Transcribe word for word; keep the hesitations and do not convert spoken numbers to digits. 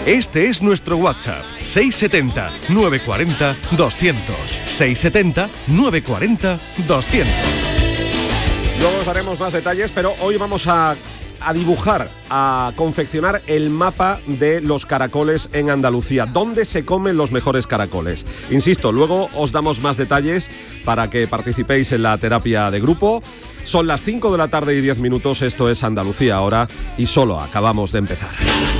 Este es nuestro WhatsApp, seiscientos setenta, novecientos cuarenta, doscientos. seiscientos setenta, novecientos cuarenta, doscientos. Luego os daremos más detalles, pero hoy vamos a, a dibujar, a confeccionar el mapa de los caracoles en Andalucía. ¿Dónde se comen los mejores caracoles? Insisto, luego os damos más detalles para que participéis en la terapia de grupo. Son las cinco de la tarde y diez minutos, esto es Andalucía ahora y solo acabamos de empezar.